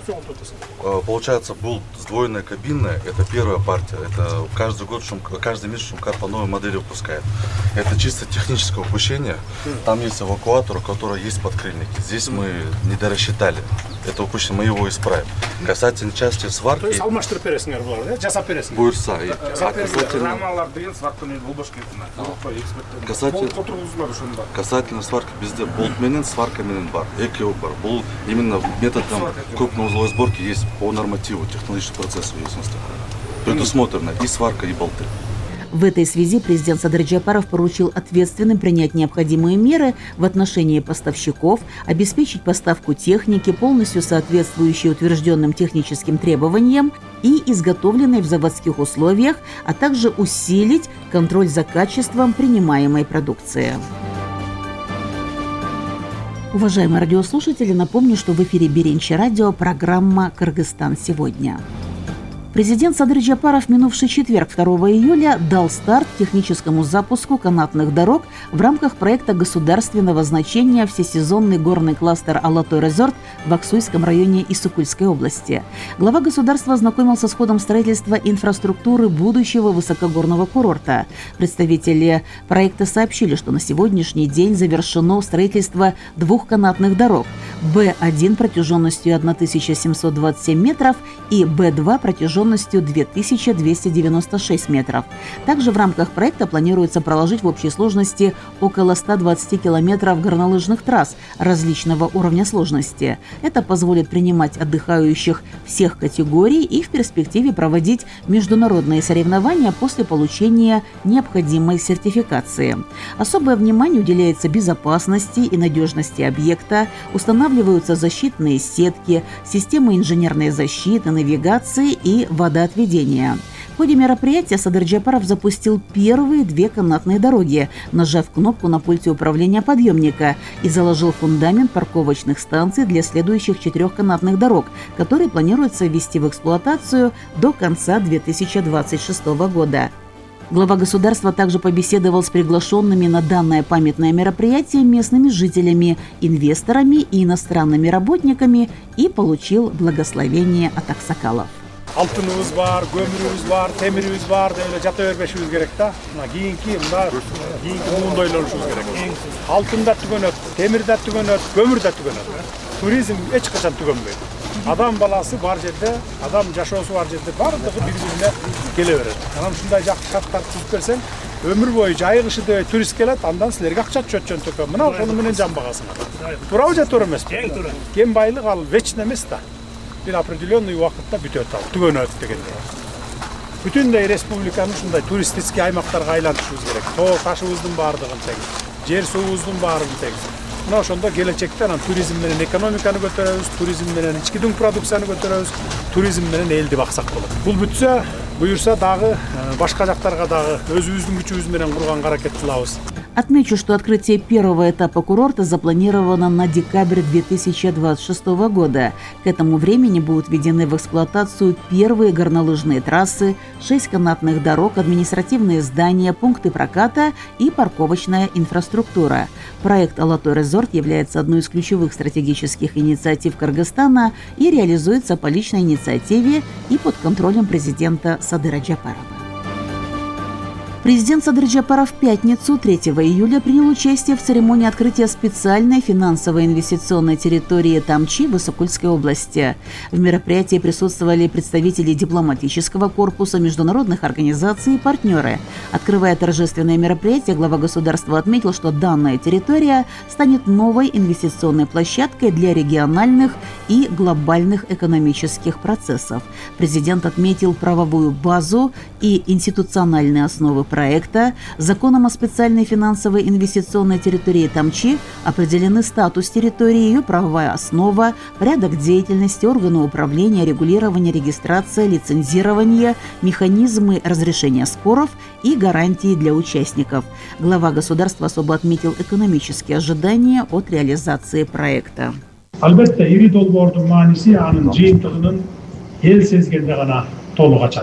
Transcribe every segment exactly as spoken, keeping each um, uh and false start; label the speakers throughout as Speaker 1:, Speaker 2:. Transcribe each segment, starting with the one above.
Speaker 1: Получается, был сдвоенная кабинная, это первая партия. Это каждый год, Шумкар, каждый месяц Шумкар по новой модели выпускает. Это чисто техническое упущение. Там есть эвакуатор, у которого есть подкрыльники. Здесь мы не дорассчитали. Это упущение, мы его исправим. Касательно части сварки...
Speaker 2: То есть алмаштырып бересіңдер бұларды, иә? Жасап бересіңдер?
Speaker 1: Буйырса.
Speaker 2: Рамалар деген сваркамен бұл башқа
Speaker 1: Касательно, касательно сварки бізде болтменен, сваркаменен бар, экеу бар. Бұл именно методом крупноузловой сборки есть по нормативу, технологическому процессу есть. Предусмотрено и сварка, и болты.
Speaker 3: В этой связи президент Садыр Джапаров поручил ответственным принять необходимые меры в отношении поставщиков, обеспечить поставку техники, полностью соответствующей утвержденным техническим требованиям и изготовленной в заводских условиях, а также усилить контроль за качеством принимаемой продукции. Уважаемые радиослушатели, напомню, что в эфире Беренчи радио программа «Кыргызстан сегодня». Президент Садыр Джапаров в минувший четверг, второго июля, дал старт техническому запуску канатных дорог в рамках проекта государственного значения «Всесезонный горный кластер Алатой Резорт» в Аксуйском районе Иссыкульской области. Глава государства ознакомился с ходом строительства инфраструктуры будущего высокогорного курорта. Представители проекта сообщили, что на сегодняшний день завершено строительство двух канатных дорог – Б один протяженностью тысяча семьсот двадцать семь метров и Б два протяженностью две тысячи двести девяносто шесть метров. Также в рамках проекта планируется проложить в общей сложности около ста двадцати километров горнолыжных трасс различного уровня сложности. Это позволит принимать отдыхающих всех категорий и в перспективе проводить международные соревнования после получения необходимой сертификации. Особое внимание уделяется безопасности и надежности объекта, устанавливаются защитные сетки, системы инженерной защиты, навигации и водоотведения. В ходе мероприятия Садыр Джапаров запустил первые две канатные дороги, нажав кнопку на пульте управления подъемника, и заложил фундамент парковочных станций для следующих четырех канатных дорог, которые планируется ввести в эксплуатацию до конца две тысячи двадцать шестого года. Глава государства также побеседовал с приглашенными на данное памятное мероприятие местными жителями, инвесторами и иностранными работниками и получил благословение от аксакалов.
Speaker 2: Алтыныбыз бар, көміріміз бар, теміріміз бар, деп жата бербешибиз керек да. Мына кийинки, мына кийинки муунду ойлонушубуз керек. Алтын да түгөнөт, темир да түгөнөт, көмүр да түгөнөт. Туризм эч качан түгөнбөйт. Адам баласы бар жерде, адам жашоосу бар жерде бардыгы бири-бирине келе берет. Анан ушундай жакшы шарттарды түзүп берсең, өмүр бою жайгышы дебей турист келет, андан силерге акча түшөт жөнтөккө. Мына ошону менен жан багасыңар. Туурабы же туура эмеспи? Тең туура. Кен байлык ал вечный эмес да. Bir определенный убакытта бүтөт ал, түгөнөт дегендей. Бүтүндөй республиканы ушундай туристический аймактарга айлантышыбыз керек. Тоо ташыбыздын баардыгын тең, жер суубуздун баарын тең. Мына ошондо келечекте анан туризм менен экономиканы көтөрөбүз, туризм менен ички дүң продукцияны көтөрөбүз, туризм менен элди баксак болот. Бул бүтсө, буюрса дагы башка жактарга дагы өзүбүздүн күчүбүз менен курганга аракет кылабыз.
Speaker 3: Отмечу, что открытие первого этапа курорта запланировано на декабрь две тысячи двадцать шестого года. К этому времени будут введены в эксплуатацию первые горнолыжные трассы, шесть канатных дорог, административные здания, пункты проката и парковочная инфраструктура. Проект «Алатой Резорт» является одной из ключевых стратегических инициатив Кыргызстана и реализуется по личной инициативе и под контролем президента Садыра Джапарова. Президент Садыр Джапаров в пятницу, третьего июля, принял участие в церемонии открытия специальной финансово-инвестиционной территории Тамчи в Иссыкульской области. В мероприятии присутствовали представители дипломатического корпуса, международных организаций и партнеры. Открывая торжественное мероприятие, глава государства отметил, что данная территория станет новой инвестиционной площадкой для региональных и глобальных экономических процессов. Президент отметил правовую базу и институциональные основы проекта. Законом о специальной финансовой инвестиционной территории Тамчи определены статус территории, ее правовая основа, порядок деятельности, органы управления, регулирования, регистрация, лицензирование, механизмы разрешения споров и гарантии для участников. Глава государства особо отметил экономические ожидания от реализации проекта.
Speaker 2: Албетте, ири долбоордун мааниси анын жыйынтыгынын эл сезгенде гана толук ачат.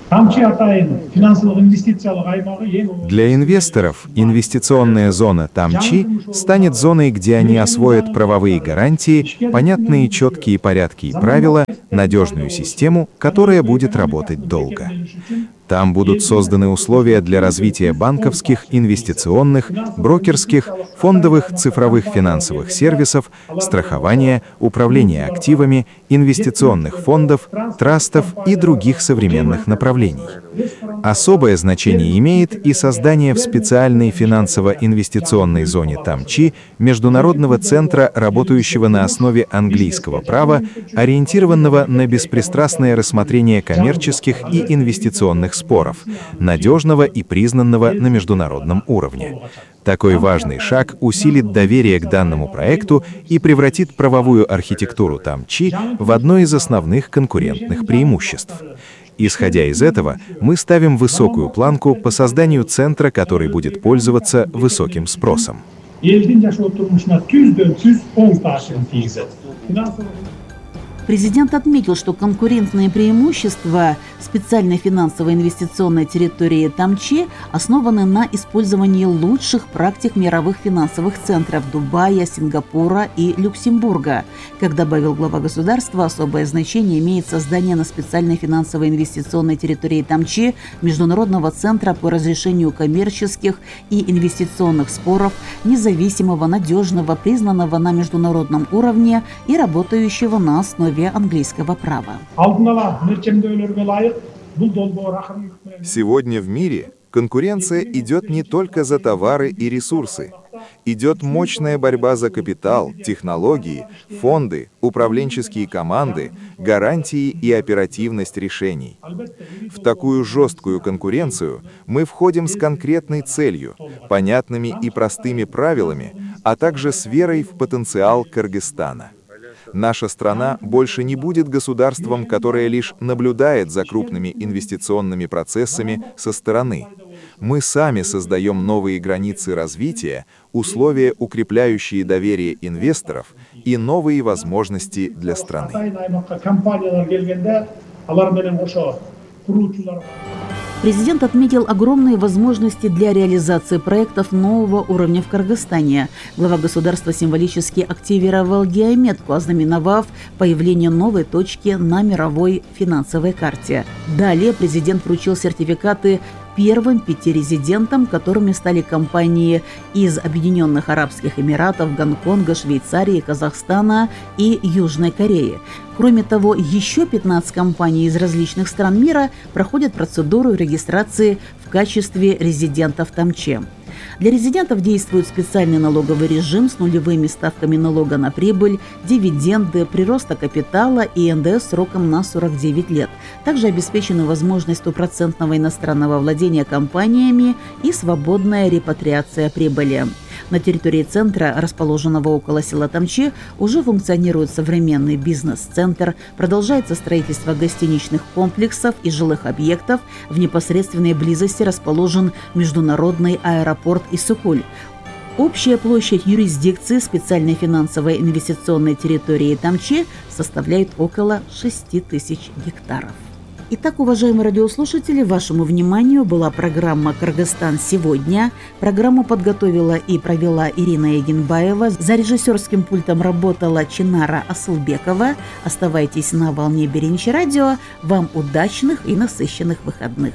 Speaker 4: Для инвесторов инвестиционная зона Тамчи станет зоной, где они освоят правовые гарантии, понятные четкие порядки и правила, надежную систему, которая будет работать долго. Там будут созданы условия для развития банковских, инвестиционных, брокерских, фондовых, цифровых финансовых сервисов, страхования, управления активами, инвестиционных фондов, трастов и других современных направлений. Особое значение имеет и создание в специальной финансово-инвестиционной зоне Тамчи международного центра, работающего на основе английского права, ориентированного на беспристрастное рассмотрение коммерческих и инвестиционных споров, надежного и признанного на международном уровне. Такой важный шаг усилит доверие к данному проекту и превратит правовую архитектуру Тамчи в одно из основных конкурентных преимуществ. Исходя из этого, мы ставим высокую планку по созданию центра, который будет пользоваться высоким спросом.
Speaker 3: Президент отметил, что конкурентные преимущества специальной финансово-инвестиционной территории Тамчи основаны на использовании лучших практик мировых финансовых центров Дубая, Сингапура и Люксембурга. Как добавил глава государства, особое значение имеет создание на специальной финансово-инвестиционной территории Тамчи Международного центра по разрешению коммерческих и инвестиционных споров, независимого, надежного, признанного на международном уровне и работающего на основе английского права.
Speaker 4: Сегодня в мире конкуренция идет не только за товары и ресурсы. Идет мощная борьба за капитал, технологии, фонды, управленческие команды, гарантии и оперативность решений. В такую жесткую конкуренцию мы входим с конкретной целью, понятными и простыми правилами, а также с верой в потенциал Кыргызстана. Наша страна больше не будет государством, которое лишь наблюдает за крупными инвестиционными процессами со стороны. Мы сами создаем новые границы развития, условия, укрепляющие доверие инвесторов и новые возможности для страны.
Speaker 3: Президент отметил огромные возможности для реализации проектов нового уровня в Кыргызстане. Глава государства символически активировал геометку, ознаменовав появление новой точки на мировой финансовой карте. Далее президент вручил сертификаты первым пяти резидентам, которыми стали компании из Объединенных Арабских Эмиратов, Гонконга, Швейцарии, Казахстана и Южной Кореи. Кроме того, еще пятнадцать компаний из различных стран мира проходят процедуру регистрации в качестве резидентов Тамчи. Для резидентов действует специальный налоговый режим с нулевыми ставками налога на прибыль, дивиденды, прироста капитала и эн дэ эс сроком на сорок девять лет. Также обеспечена возможность стопроцентного иностранного владения компаниями и свободная репатриация прибыли. На территории центра, расположенного около села Тамчи, уже функционирует современный бизнес-центр, продолжается строительство гостиничных комплексов и жилых объектов, в непосредственной близости расположен международный аэропорт Исыкуль. Общая площадь юрисдикции специальной финансовой инвестиционной территории Тамчи составляет около шести тысяч гектаров. Итак, уважаемые радиослушатели, вашему вниманию была программа «Кыргызстан сегодня». Программу подготовила и провела Ирина Егенбаева. За режиссерским пультом работала Чинара Асылбекова. Оставайтесь на волне Беренчи радио. Вам удачных и насыщенных выходных.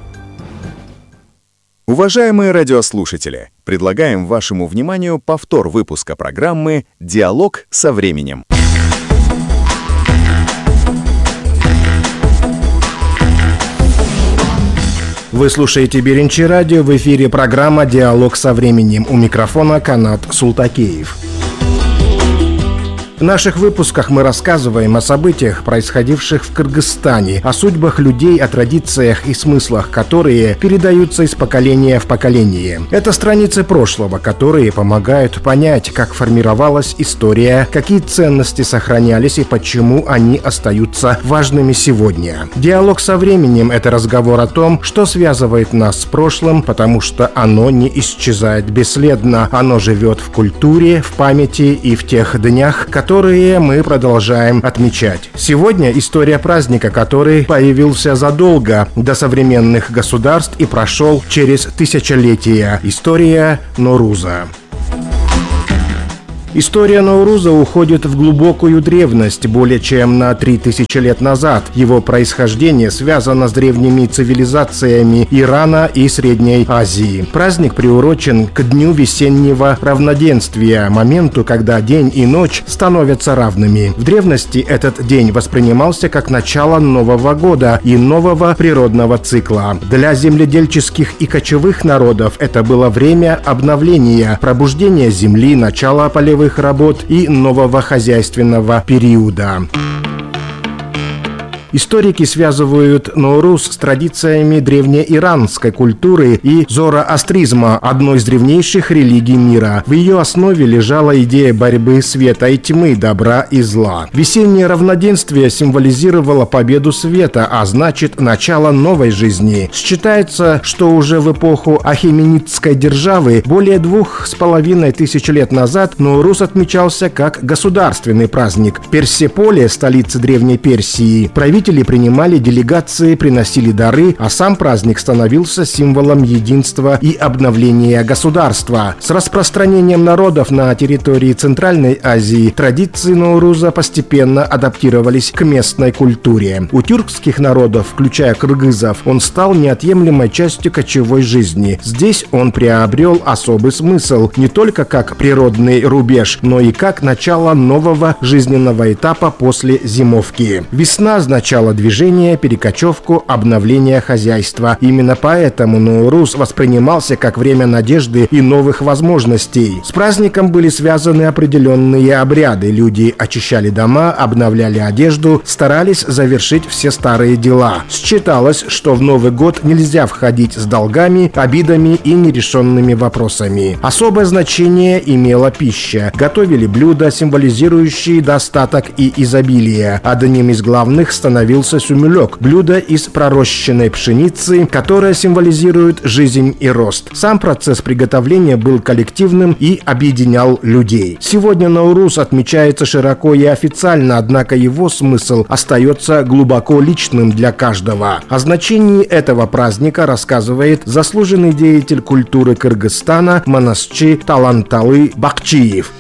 Speaker 5: Уважаемые радиослушатели, предлагаем вашему вниманию повтор выпуска программы «Диалог со временем».
Speaker 6: Вы слушаете Беренчи радио, в эфире программа «Диалог со временем». У микрофона Канат Султакеев. В наших выпусках мы рассказываем о событиях, происходивших в Кыргызстане, о судьбах людей, о традициях и смыслах, которые передаются из поколения в поколение. Это страницы прошлого, которые помогают понять, как формировалась история, какие ценности сохранялись и почему они остаются важными сегодня. Диалог со временем — это разговор о том, что связывает нас с прошлым, потому что оно не исчезает бесследно. Оно живет в культуре, в памяти и в тех днях, которые которые мы продолжаем отмечать. Сегодня история праздника, который появился задолго до современных государств и прошел через тысячелетия. История Ноуруза. История Ноуруза уходит в глубокую древность, более чем на три тысячи лет назад. Его происхождение связано с древними цивилизациями Ирана и Средней Азии. Праздник приурочен к Дню весеннего равноденствия, моменту, когда день и ночь становятся равными. В древности этот день воспринимался как начало Нового года и нового природного цикла. Для земледельческих и кочевых народов это было время обновления, пробуждения земли, начала полевых работ и нового хозяйственного периода. Историки связывают Ноуруз с традициями древнеиранской культуры и зороастризма, одной из древнейших религий мира. В ее основе лежала идея борьбы света и тьмы, добра и зла. Весеннее равноденствие символизировало победу света, а значит, начало новой жизни. Считается, что уже в эпоху ахеменидской державы более двух с половиной тысяч лет назад Ноуруз отмечался как государственный праздник. В Персеполе, столице Древней Персии, правительство Правители принимали делегации, приносили дары, а сам праздник становился символом единства и обновления государства. С распространением народов на территории Центральной Азии традиции Ноуруза постепенно адаптировались к местной культуре. У тюркских народов, включая кыргызов, он стал неотъемлемой частью кочевой жизни. Здесь он приобрел особый смысл не только как природный рубеж, но и как начало нового жизненного этапа после зимовки. Весна значит начало движения, перекочевку, обновления хозяйства. Именно поэтому Ноуруз воспринимался как время надежды и новых возможностей. С праздником были связаны определенные обряды. Люди очищали дома, обновляли одежду, старались завершить все старые дела. Считалось, что в Новый год нельзя входить с долгами, обидами и нерешенными вопросами. Особое значение имела пища. Готовили блюда, символизирующие достаток и изобилие. Одним из главных становился сумюлек – блюдо из пророщенной пшеницы, которое символизирует жизнь и рост. Сам процесс приготовления был коллективным и объединял людей. Сегодня Ноуруз отмечается широко и официально, однако его смысл остается глубоко личным для каждого. О значении этого праздника рассказывает заслуженный деятель культуры Кыргызстана Манасчы Таланталы Бакчиев.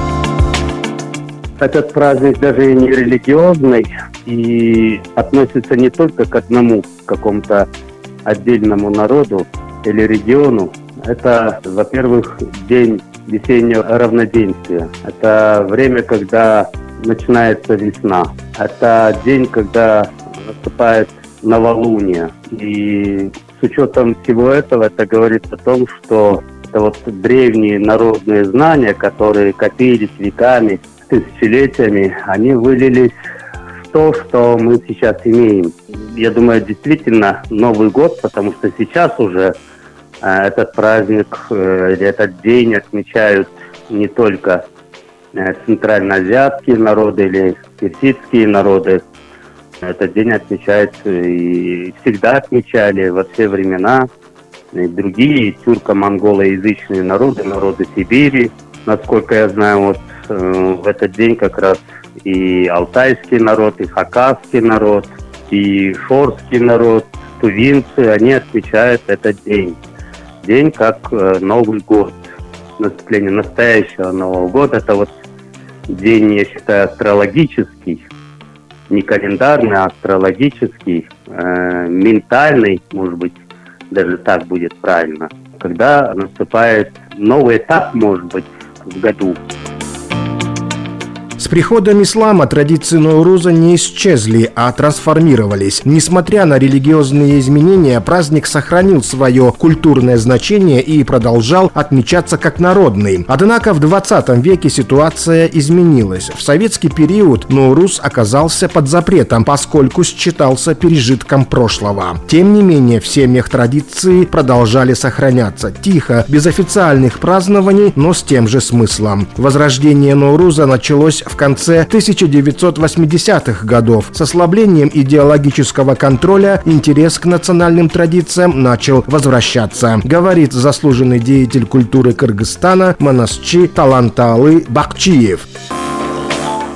Speaker 7: Этот праздник даже не религиозный и относится не только к одному какому-то отдельному народу или региону. Это, во-первых, день весеннего равноденствия. Это время, когда начинается весна. Это день, когда наступает новолуние. И с учетом всего этого, это говорит о том, что это вот древние народные знания, которые копились веками, тысячелетиями, они вылились в то, что мы сейчас имеем. Я думаю, действительно Новый год, потому что сейчас уже э, этот праздник, э, этот день отмечают не только э, центральноазиатские народы или персидские народы. Этот день отмечают и всегда отмечали во все времена и другие тюрко-монголоязычные народы, народы Сибири. Насколько я знаю, вот в этот день как раз и алтайский народ, и хакасский народ, и шорский народ, тувинцы, они отмечают этот день. День как э, Новый год, наступление настоящего Нового года. Это вот день, я считаю, астрологический, не календарный, а астрологический, э, ментальный, может быть, даже так будет правильно, когда наступает новый этап, может быть, в году.
Speaker 6: С приходом ислама традиции Ноуруза не исчезли, а трансформировались. Несмотря на религиозные изменения, праздник сохранил свое культурное значение и продолжал отмечаться как народный. Однако в двадцатом веке ситуация изменилась. В советский период Ноуруз оказался под запретом, поскольку считался пережитком прошлого. Тем не менее, в семьях традиции продолжали сохраняться. Тихо, без официальных празднований, но с тем же смыслом. Возрождение Ноуруза началось в конце тысяча девятьсот восьмидесятых годов. С ослаблением идеологического контроля интерес к национальным традициям начал возвращаться, говорит заслуженный деятель культуры Кыргызстана Манасчы Таланталы Бакчиев.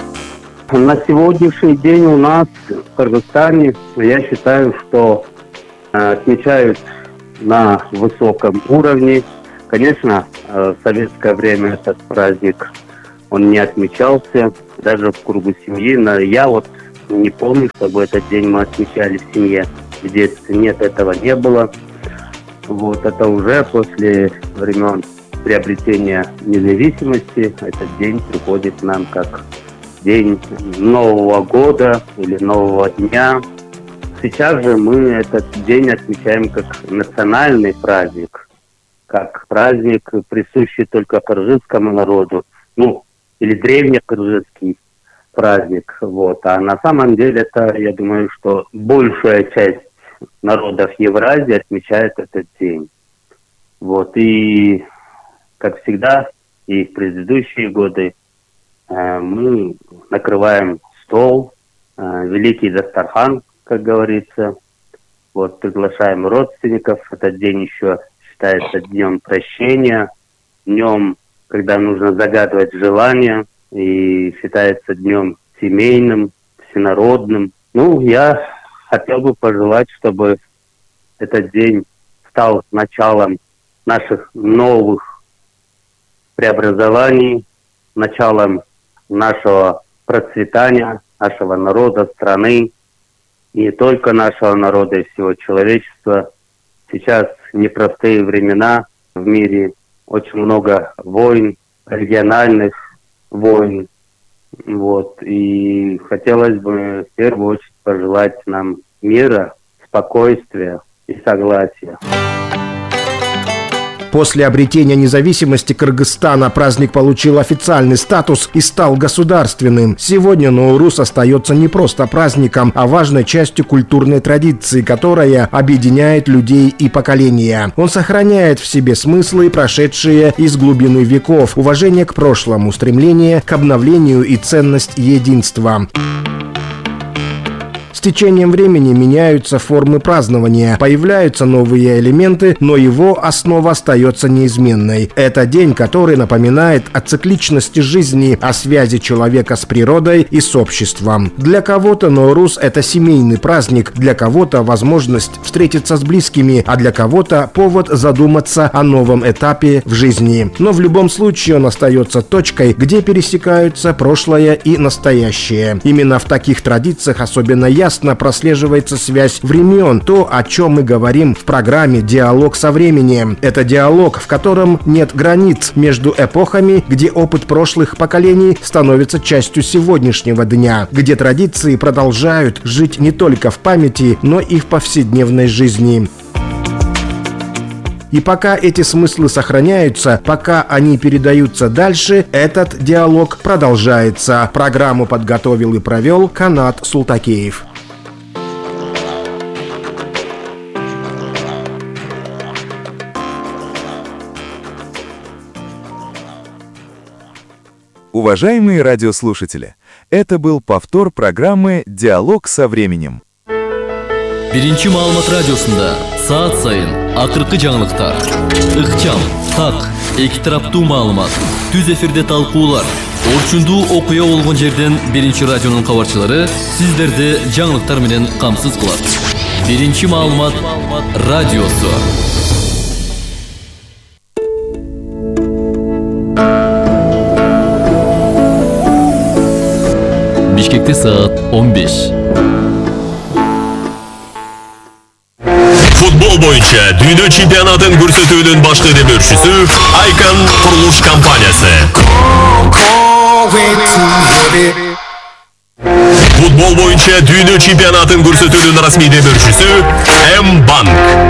Speaker 7: На сегодняшний день у нас в Кыргызстане, я считаю, что э, отмечают на высоком уровне. Конечно, э, в советское время этот праздник, он не отмечался, даже в кругу семьи. Но я вот не помню, чтобы этот день мы отмечали в семье. В детстве нет, этого не было. Вот это уже после времен приобретения независимости этот день приходит нам как день Нового года или Нового дня. Сейчас же мы этот день отмечаем как национальный праздник, как праздник, присущий только кыргызскому народу, ну, или древнекыргызский праздник. Вот. А на самом деле это, я думаю, что большая часть народов Евразии отмечает этот день. Вот. И, как всегда, и в предыдущие годы э, мы накрываем стол, э, великий дастархан, как говорится. Вот, приглашаем родственников. Этот день еще считается днем прощения, днем, когда нужно загадывать желания, и считается днем семейным, всенародным. Ну, я хотел бы пожелать, чтобы этот день стал началом наших новых преобразований, началом нашего процветания, нашего народа, страны, и не только нашего народа, и всего человечества. Сейчас непростые времена в мире, очень много войн, региональных войн. Вот. И хотелось бы в первую очередь пожелать нам мира, спокойствия и согласия.
Speaker 6: После обретения независимости Кыргызстана праздник получил официальный статус и стал государственным. Сегодня Ноурус остается не просто праздником, а важной частью культурной традиции, которая объединяет людей и поколения. Он сохраняет в себе смыслы, прошедшие из глубины веков, уважение к прошлому, стремление к обновлению и ценность единства. С течением времени меняются формы празднования, появляются новые элементы, но его основа остается неизменной. Это день, который напоминает о цикличности жизни, о связи человека с природой и с обществом. Для кого-то Ноурус – это семейный праздник, для кого-то возможность встретиться с близкими, а для кого-то повод задуматься о новом этапе в жизни. Но в любом случае он остается точкой, где пересекаются прошлое и настоящее. Именно в таких традициях особенно ясно прослеживается связь времен, то, о чем мы говорим в программе «Диалог со временем». Это диалог, в котором нет границ между эпохами, где опыт прошлых поколений становится частью сегодняшнего дня, где традиции продолжают жить не только в памяти, но и в повседневной жизни. И пока эти смыслы сохраняются, пока они передаются дальше, этот диалог продолжается. Программу подготовил и провел Канат Султакеев.
Speaker 5: Уважаемые радиослушатели, это был повтор программы «Диалог со временем».
Speaker 8: Биринчи маалымат радиосунда саат сайын акыркы жаңылыктар, ыкчам, так, эки тараптуу маалымат, түз эфирде талкуулар, орчундуу окуя болгон жерден биринчи радионун кабарчылары сиздерди жаңылыктар менен камсыз кылат. Биринчи маалымат радиосу. Бишкекте саат он беш.
Speaker 9: Футбол боюнча дүйнө чемпионатын көрсөтүүнүн башкы демөөрчүсү Айкан курулуш компаниясы. Футбол боюнча дүйнө чемпионатын көрсөтүүнүн расмий демөөрчүсү М-банк.